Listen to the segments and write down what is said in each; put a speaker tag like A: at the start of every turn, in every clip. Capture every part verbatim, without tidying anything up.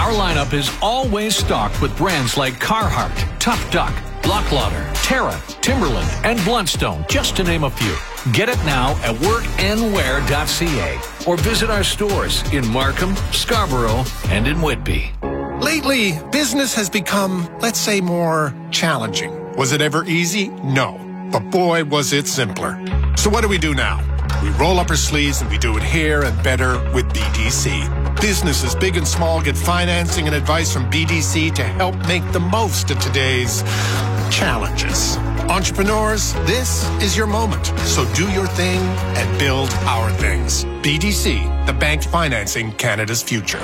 A: Our lineup is always stocked with brands like Carhartt, Tough Duck, Blocklauder, Terra, Timberland, and Bluntstone, just to name a few. Get it now at work and wear dot c a or visit our stores in Markham, Scarborough, and in Whitby.
B: Lately, business has become, let's say, more challenging. Was it ever easy? No. But boy, was it simpler. So what do we do now? We roll up our sleeves and we do it here and better with B D C. Businesses big and small get financing and advice from B D C to help make the most of today's challenges. Entrepreneurs, this is your moment. So do your thing and build our things. B D C, the bank financing Canada's future.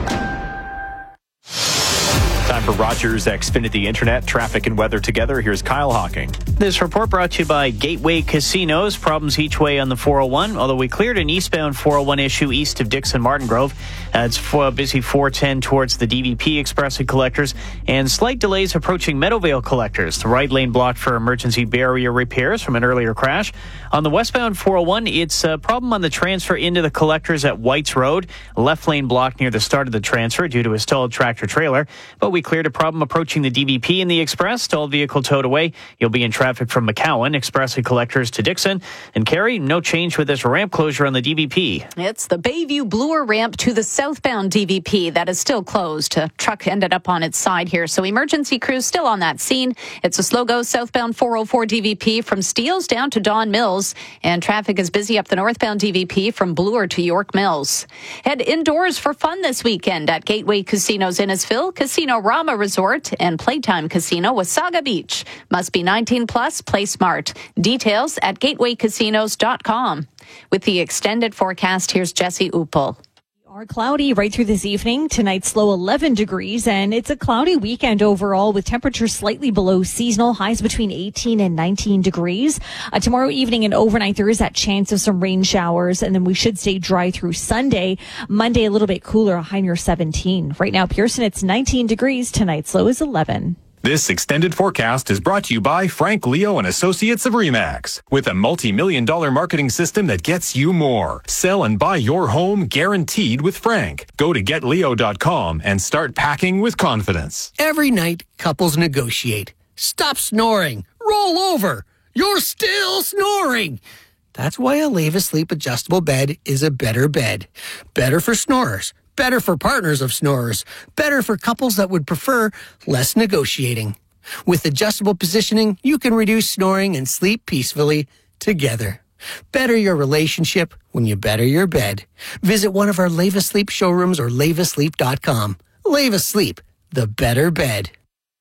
C: Time for Rogers Xfinity Internet, traffic and weather together. Here's Kyle Hawking.
D: This report brought to you by Gateway Casinos. Problems each way on the four oh one, although we cleared an eastbound four oh one issue east of Dixon Martin Grove. Uh, it's for busy four ten towards the D V P Express and Collectors, and slight delays approaching Meadowvale Collectors. The right lane blocked for emergency barrier repairs from an earlier crash. On the westbound four oh one, it's a problem on the transfer into the Collectors at Whites Road. Left lane blocked near the start of the transfer due to a stalled tractor trailer, but we cleared a problem approaching the D V P and the Express. Stalled vehicle towed away. You'll be in traffic from McCowan, Express and Collectors to Dixon. And Carrie, no change with this ramp closure on the D V P.
E: It's the Bayview Bloor ramp to the southbound D V P that is still closed. A truck ended up on its side here, so emergency crews still on that scene. It's a slow go southbound four oh four D V P from Steeles down to Don Mills, and traffic is busy up the northbound D V P from Bloor to York Mills. Head indoors for fun this weekend at Gateway Casinos Innisfil, Casino Rama Resort, and Playtime Casino Wasaga Beach. Must be nineteen plus, play smart. Details at gateway casinos dot com. With the extended forecast, here's Jesse Uppel.
F: Are cloudy right through this evening. Tonight's low eleven degrees, and it's a cloudy weekend overall with temperatures slightly below seasonal, highs between eighteen and nineteen degrees. Uh, tomorrow evening and overnight, there is that chance of some rain showers, and then we should stay dry through Sunday. Monday, a little bit cooler, a high near seventeen. Right now, Pearson, it's nineteen degrees. Tonight's low is eleven.
G: This extended forecast is brought to you by Frank Leo and Associates of Remax. With a multi-million dollar marketing system that gets you more. Sell and buy your home guaranteed with Frank. Go to get leo dot com and start packing with confidence.
H: Every night, couples negotiate. Stop snoring. Roll over. You're still snoring. That's why a Leva Sleep adjustable bed is a better bed. Better for snorers. Better for partners of snorers. Better for couples that would prefer less negotiating. With adjustable positioning, you can reduce snoring and sleep peacefully together. Better your relationship when you better your bed. Visit one of our Leva Sleep showrooms or leva sleep dot com. Leva Sleep, the better bed.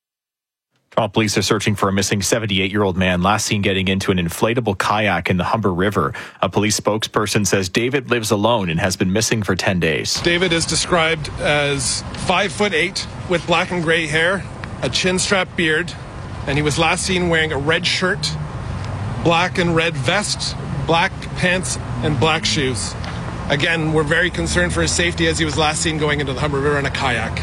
C: Toronto police are searching for a missing seventy-eight-year-old man last seen getting into an inflatable kayak in the Humber River. A police spokesperson says David lives alone and has been missing for ten days.
I: David is described as five foot eight with black and gray hair, a chin strap beard, and he was last seen wearing a red shirt, black and red vest, black pants, and black shoes. Again, we're very concerned for his safety as he was last seen going into the Humber River in a kayak.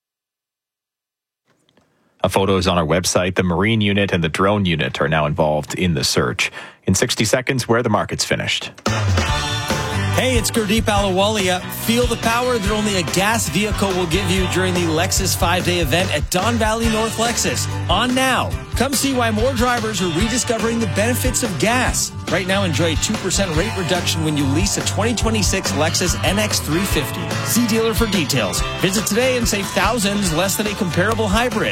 C: A photo is on our website. The Marine Unit and the Drone Unit are now involved in the search. In sixty seconds, where the market's finished.
J: Hey, it's Gurdeep Ahluwalia. Feel the power that only a gas vehicle will give you during the Lexus five-day event at Don Valley North Lexus. On now. Come see why more drivers are rediscovering the benefits of gas. Right now, enjoy a two percent rate reduction when you lease a twenty twenty-six Lexus N X three fifty. See dealer for details. Visit today and save thousands less than a comparable hybrid.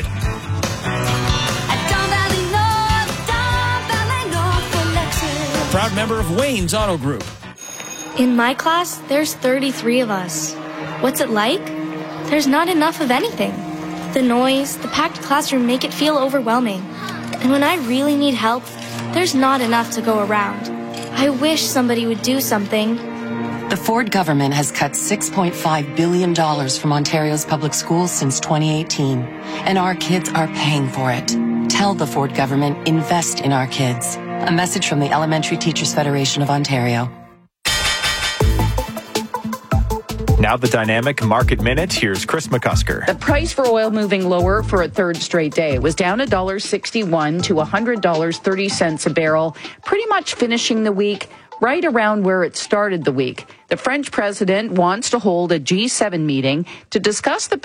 J: Proud member of Wayne's Auto Group.
K: In my class, there's thirty-three of us. What's it like? There's not enough of anything. The noise, the packed classroom make it feel overwhelming. And when I really need help, there's not enough to go around. I wish somebody would do something.
L: The Ford government has cut six point five billion dollars from Ontario's public schools since twenty eighteen. And our kids are paying for it. Tell the Ford government, invest in our kids. A message from the Elementary Teachers Federation of Ontario.
C: Now the Dynamic Market Minute. Here's Chris McCusker.
M: The price for oil moving lower for a third straight day. It was down one dollar sixty-one to one hundred dollars and thirty cents a barrel, pretty much finishing the week right around where it started the week. The French president wants to hold a G seven meeting to discuss the